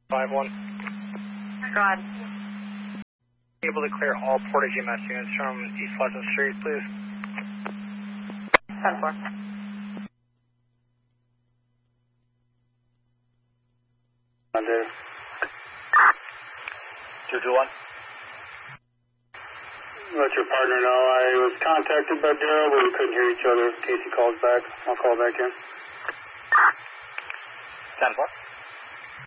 5-1. Go ahead. Able to clear all Portage EMS units from East Pleasant Street, please. 10-4. Under 221. Let your partner know I was contacted by Daryl, but we couldn't hear each other. In case he calls back, I'll call back in. 10-4.